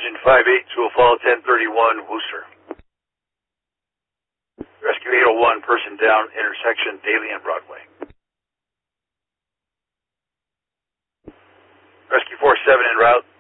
Engine 58 to a fall 1031 Worcester. Rescue 801, person down, intersection Daly and Broadway. Rescue 47 en route.